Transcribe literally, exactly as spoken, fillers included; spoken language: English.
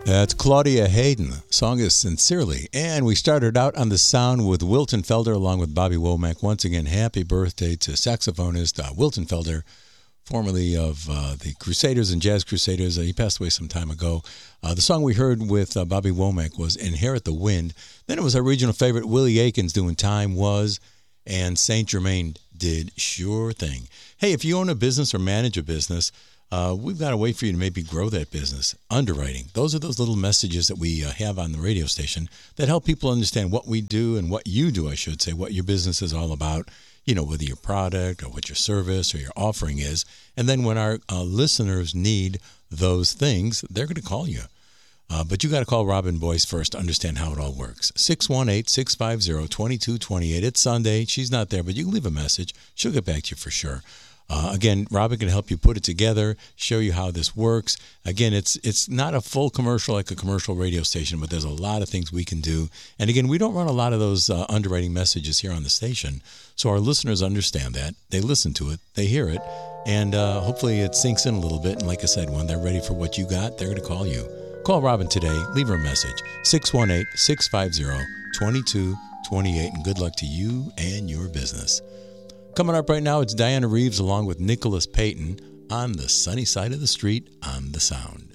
That's Claudia Hayden. Song is Sincerely. And we started out on the sound with Wilton Felder along with Bobby Womack. Once again, happy birthday to saxophonist uh, Wilton Felder, formerly of uh, the Crusaders and Jazz Crusaders. Uh, he passed away some time ago. Uh, the song we heard with uh, Bobby Womack was Inherit the Wind. Then it was our regional favorite, Willie Aikens, doing Time Was, and Saint Germain did Sure Thing. Hey, if you own a business or manage a business, Uh, we've got a way for you to maybe grow that business. Underwriting. Those are those little messages that we uh, have on the radio station that help people understand what we do and what you do, I should say, what your business is all about, you know, whether your product or what your service or your offering is. And then when our uh, listeners need those things, they're going to call you. Uh, but you got to call Robin Boyce first to understand how it all works. six one eight, six five zero, two two two eight. It's Sunday. She's not there, but you can leave a message. She'll get back to you for sure. Uh, again, Robin can help you put it together, show you how this works. Again, it's it's not a full commercial like a commercial radio station, but there's a lot of things we can do. And again, we don't run a lot of those uh, underwriting messages here on the station, so our listeners understand that. They listen to it, they hear it, and uh, hopefully it sinks in a little bit. And like I said, when they're ready for what you got, they're going to call you. Call Robin today. Leave her a message, six one eight, six five zero, two two two eight, and good luck to you and your business. Coming up right now, it's Diana Reeves along with Nicholas Payton on the sunny side of the street on the Sound.